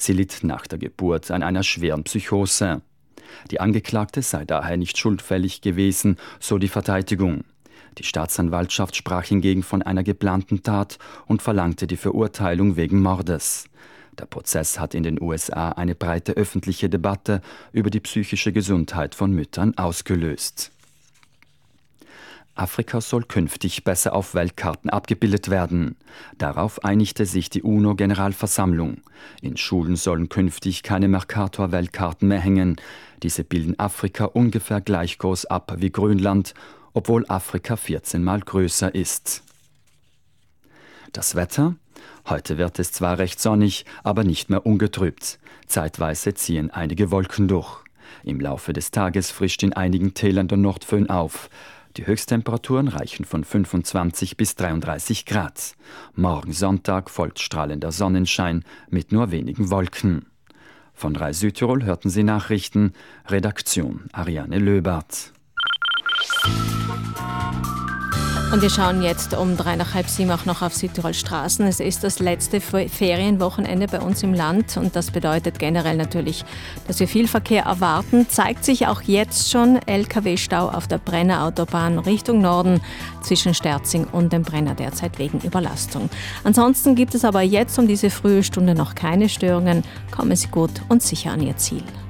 Sie litt nach der Geburt an einer schweren Psychose. Die Angeklagte sei daher nicht schuldfällig gewesen, so die Verteidigung. Die Staatsanwaltschaft sprach hingegen von einer geplanten Tat und verlangte die Verurteilung wegen Mordes. Der Prozess hat in den USA eine breite öffentliche Debatte über die psychische Gesundheit von Müttern ausgelöst. Afrika soll künftig besser auf Weltkarten abgebildet werden. Darauf einigte sich die UNO-Generalversammlung. In Schulen sollen künftig keine Mercator-Weltkarten mehr hängen. Diese bilden Afrika ungefähr gleich groß ab wie Grönland, obwohl Afrika 14-mal größer ist. Das Wetter? Heute wird es zwar recht sonnig, aber nicht mehr ungetrübt. Zeitweise ziehen einige Wolken durch. Im Laufe des Tages frischt in einigen Tälern der Nordföhn auf. Die Höchsttemperaturen reichen von 25 bis 33 Grad. Morgen Sonntag folgt strahlender Sonnenschein mit nur wenigen Wolken. Von Rai Südtirol hörten Sie Nachrichten. Redaktion Ariane Löbert. Und wir schauen jetzt um 6:30 auch noch auf Südtirol Straßen. Es ist das letzte Ferienwochenende bei uns im Land und das bedeutet generell natürlich, dass wir viel Verkehr erwarten. Zeigt sich auch jetzt schon LKW-Stau auf der Brenner Autobahn Richtung Norden zwischen Sterzing und dem Brenner derzeit wegen Überlastung. Ansonsten gibt es aber jetzt um diese frühe Stunde noch keine Störungen. Kommen Sie gut und sicher an Ihr Ziel.